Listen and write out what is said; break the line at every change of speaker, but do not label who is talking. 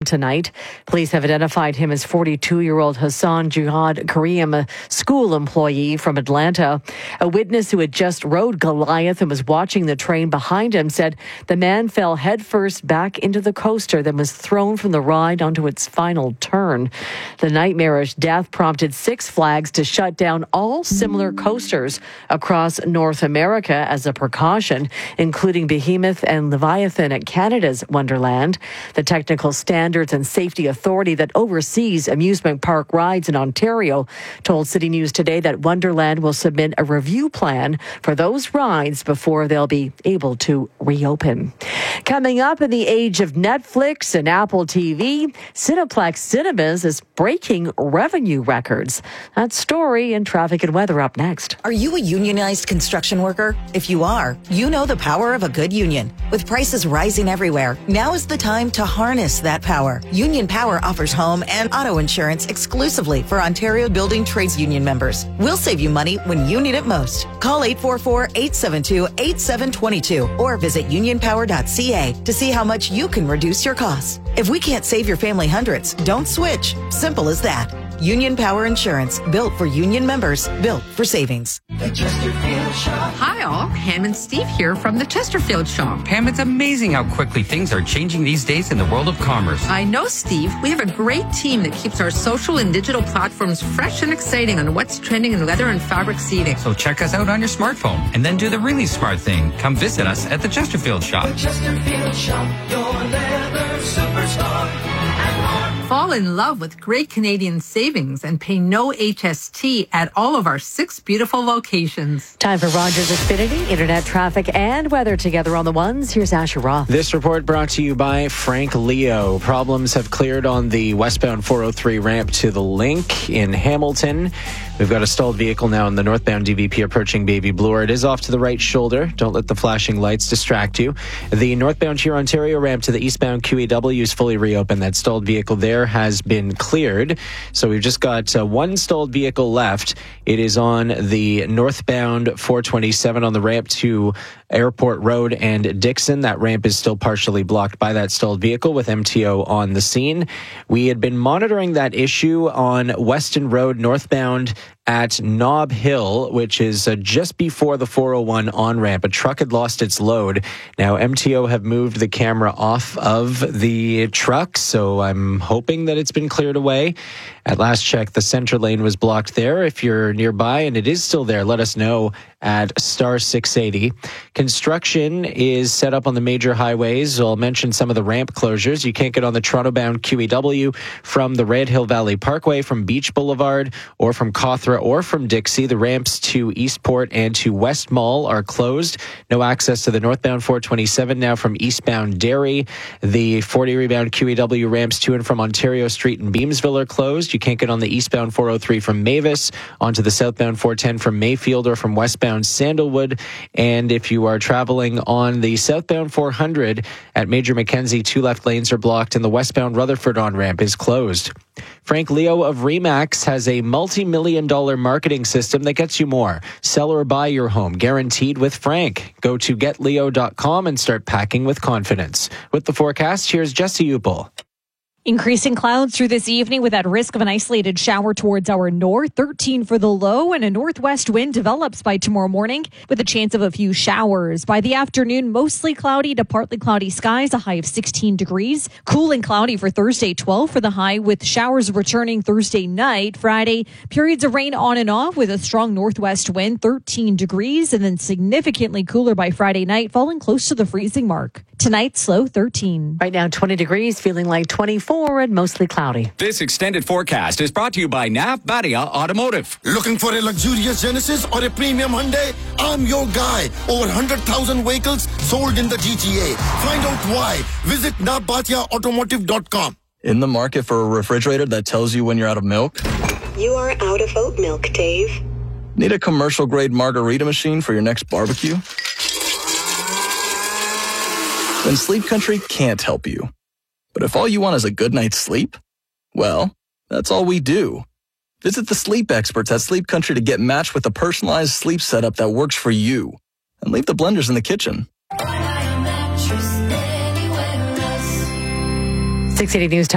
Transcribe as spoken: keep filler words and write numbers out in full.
tonight. Police have identified him as forty-two-year-old Hassan Jihad Kareem, a school employee from Atlanta. A witness who had just rode Goliath and was watching the train behind him said the man fell headfirst back into the coaster, then was thrown from the ride onto its final turn. The nightmarish death prompted Six Flags to shut down all similar coasters across North America as a precaution, including Behemoth and Leviathan at Canada's Wonderland. The Technical Standards and Safety Authority that oversees amusement park rides in Ontario told City News today that Wonderland will submit a review plan for those rides before they'll be able to reopen. Coming up, in the age of Netflix and Apple T V, Cineplex Cinemas is breaking revenue records. That story and traffic and weather up next.
Are you a unionized construction worker? If you are, you know the power of a good union. With prices rising everywhere, now is the time to harness that power. Union Power offers home and auto insurance exclusively for Ontario Building Trades Union members. We'll save you money when you need it most. Call eight four four, eight seven two, eight seven two two or visit union power dot c a to see how much you can reduce your costs. If we can't save your family hundreds, don't switch. Simple as that. Union Power Insurance, built for union members, built for savings.
The Chesterfield Shop.
Hi all, Pam and Steve here from the Chesterfield Shop.
Pam, it's amazing how quickly things are changing these days in the world of commerce.
I know, Steve. We have a great team that keeps our social and digital platforms fresh and exciting on what's trending in leather and fabric seating.
So check us out on your smartphone and then do the really smart thing. Come visit us at the Chesterfield Shop.
The Chesterfield Shop, your leather superstar.
Fall in love with great Canadian savings and pay no H S T at all of our six beautiful locations.
Time for Rogers Xfinity, internet traffic and weather together on the ones. Here's Asher Roth.
This report brought to you by Frank Leo. Problems have cleared on the westbound four oh three ramp to the Link in Hamilton. We've got a stalled vehicle now in the northbound D V P approaching Baby Bloor. It is off to the right shoulder. Don't let the flashing lights distract you. The northbound Huron Ontario ramp to the eastbound Q E W is fully reopened. That stalled vehicle there has been cleared. So we've just got uh, one stalled vehicle left. It is on the northbound four twenty-seven on the ramp to Airport Road and Dixon. That ramp is still partially blocked by that stalled vehicle with M T O on the scene. We had been monitoring that issue on Weston Road northbound at Nob Hill, which is uh, just before the four oh one on-ramp. A truck had lost its load. Now, M T O have moved the camera off of the truck, so I'm hoping that it's been cleared away. At last check, the center lane was blocked there. If you're nearby and it is still there, let us know at star six eighty. Construction is set up on the major highways. I'll mention some of the ramp closures. You can't get on the Toronto-bound Q E W from the Red Hill Valley Parkway, from Beach Boulevard, or from Cawthra, or from Dixie. The ramps to Eastport and to West Mall are closed. No access to the northbound four twenty-seven now from eastbound Derry. The forty rebound Q E W ramps to and from Ontario Street and Beamsville are closed. You can't get on the eastbound four oh three from Mavis, onto the southbound four ten from Mayfield or from westbound Sandalwood. And if you are traveling on the southbound four hundred at Major Mackenzie, two left lanes are blocked and the westbound Rutherford on-ramp is closed. Frank Leo of Remax has a multi-million dollar marketing system that gets you more. Sell or buy your home, guaranteed with Frank. Go to get leo dot com and start packing with confidence. With the forecast, here's Jesse Upel.
Increasing clouds through this evening with that risk of an isolated shower towards our north, thirteen for the low, and a northwest wind develops by tomorrow morning with a chance of a few showers. By the afternoon, mostly cloudy to partly cloudy skies, a high of sixteen degrees. Cool and cloudy for Thursday, twelve for the high, with showers returning Thursday night. Friday, periods of rain on and off with a strong northwest wind, thirteen degrees, and then significantly cooler by Friday night, falling close to the freezing mark. Tonight's low, thirteen.
Right now, twenty degrees, feeling like twenty-four and mostly cloudy.
This extended forecast is brought to you by Navbadia Automotive.
Looking for a luxurious Genesis or a premium Hyundai? I'm your guy. Over one hundred thousand vehicles sold in the G T A. Find out why. Visit navbadia automotive dot com.
In the market for a refrigerator that tells you when you're out of milk?
You are out of oat milk, Dave.
Need a commercial-grade margarita machine for your next barbecue? Then Sleep Country can't help you. But if all you want is a good night's sleep, well, that's all we do. Visit the sleep experts at Sleep Country to get matched with a personalized sleep setup that works for you. And leave the blenders in the kitchen.
six eighty News Time.